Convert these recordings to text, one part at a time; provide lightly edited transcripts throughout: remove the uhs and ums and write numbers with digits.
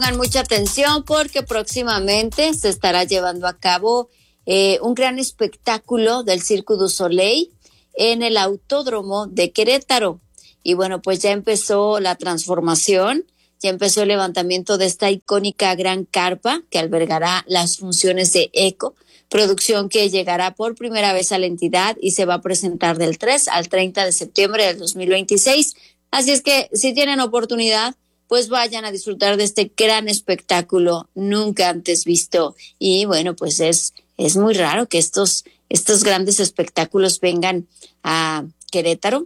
Pongan mucha atención porque próximamente se estará llevando a cabo un gran espectáculo del Cirque du Soleil en el Autódromo de Querétaro. Y bueno, pues ya empezó la transformación, ya empezó el levantamiento de esta icónica gran carpa que albergará las funciones de ECO, producción que llegará por primera vez a la entidad y se va a presentar del 3 al 30 de septiembre del 2026. Así es que si tienen oportunidad, pues vayan a disfrutar de este gran espectáculo nunca antes visto. Y bueno, pues es muy raro que estos grandes espectáculos vengan a Querétaro.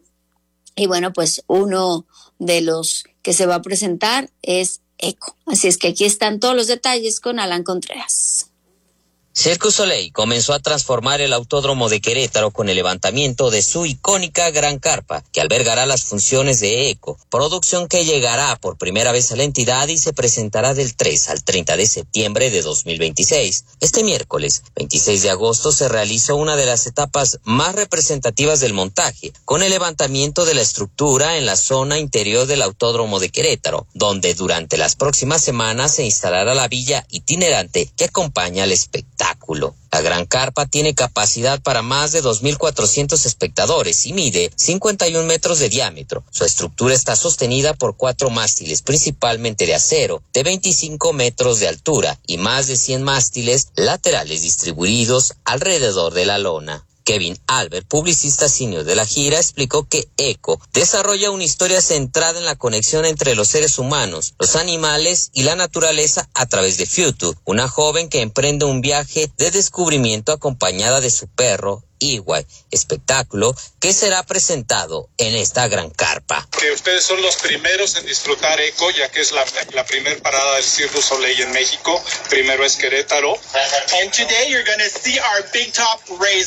Y bueno, pues uno de los que se va a presentar es ECO. Así es que aquí están todos los detalles con Alan Contreras. Cirque du Soleil comenzó a transformar el Autódromo de Querétaro con el levantamiento de su icónica gran carpa, que albergará las funciones de ECO, producción que llegará por primera vez a la entidad y se presentará del 3 al 30 de septiembre de 2026. Este miércoles, 26 de agosto, se realizó una de las etapas más representativas del montaje, con el levantamiento de la estructura en la zona interior del Autódromo de Querétaro, donde durante las próximas semanas se instalará la villa itinerante que acompaña al espectáculo. La gran carpa tiene capacidad para más de 2.400 espectadores y mide 51 metros de diámetro. Su estructura está sostenida por 4 mástiles, principalmente de acero, de 25 metros de altura y más de 100 mástiles laterales distribuidos alrededor de la lona. Kevin Albert, publicista senior de la gira, explicó que ECO desarrolla una historia centrada en la conexión entre los seres humanos, los animales y la naturaleza a través de Futu, una joven que emprende un viaje de descubrimiento acompañada de su perro, Iguay, espectáculo que será presentado en esta gran carpa. Que ustedes son los primeros en disfrutar ECO, ya que es la primer parada del Cirque du Soleil en México. Primero es Querétaro. And today you're going to see our big top raise.